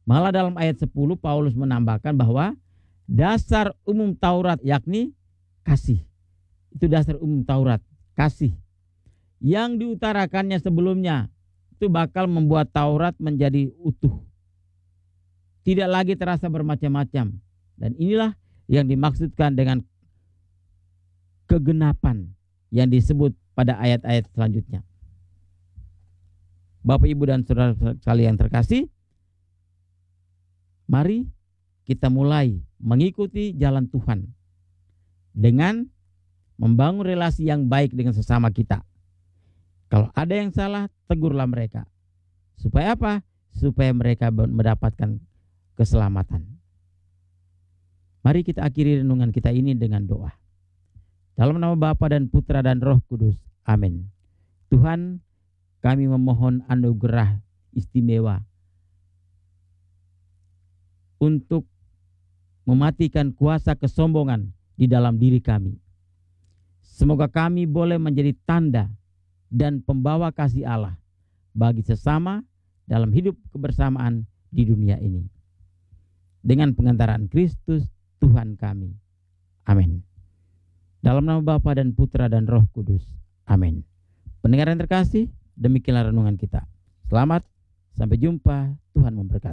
Malah dalam ayat 10 Paulus menambahkan bahwa dasar umum Taurat yakni kasih. Itu dasar umum Taurat, kasih. Yang diutarakannya sebelumnya itu bakal membuat Taurat menjadi utuh. Tidak lagi terasa bermacam-macam. Dan inilah yang dimaksudkan dengan kegenapan yang disebut pada ayat-ayat selanjutnya. Bapak, Ibu, dan saudara sekalian terkasih, mari kita mulai mengikuti jalan Tuhan dengan membangun relasi yang baik dengan sesama kita. Kalau ada yang salah, tegurlah mereka. Supaya apa? Supaya mereka mendapatkan keselamatan. Mari kita akhiri renungan kita ini dengan doa. Dalam nama Bapa dan Putra dan Roh Kudus. Amin. Tuhan, kami memohon anugerah istimewa untuk mematikan kuasa kesombongan di dalam diri kami. Semoga kami boleh menjadi tanda dan pembawa kasih Allah bagi sesama dalam hidup kebersamaan di dunia ini. Dengan pengantaran Kristus Tuhan kami. Amin. Dalam nama Bapa dan Putra dan Roh Kudus. Amin. Pendengar yang terkasih, demikianlah renungan kita. Selamat, sampai jumpa, Tuhan memberkati.